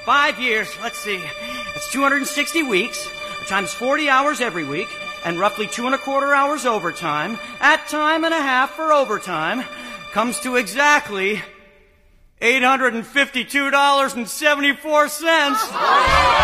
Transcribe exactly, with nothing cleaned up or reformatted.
five years, let's see, it's two hundred sixty weeks, times forty hours every week, and roughly two and a quarter hours overtime, at time and a half for overtime, comes to exactly eight hundred fifty-two dollars and seventy-four cents.